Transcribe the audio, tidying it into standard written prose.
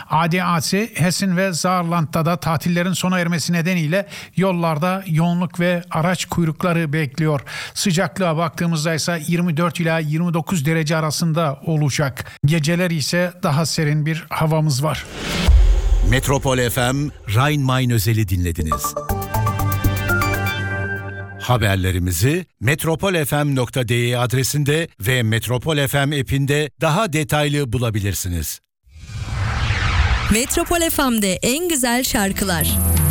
ADAC, Hessen ve Saarland'da da tatillerin sona ermesi nedeniyle yollarda yoğunluk ve araç kuyrukları bekliyor. Sıcaklığa baktığımızda ise 24 ila 29 derece arasında olacak. Geceler ise daha serin bir havamız var. Metropol FM Rhein-Main özeli dinlediniz. Haberlerimizi metropolfm.de adresinde ve Metropol FM app'inde daha detaylı bulabilirsiniz. Metropol FM'de en güzel şarkılar.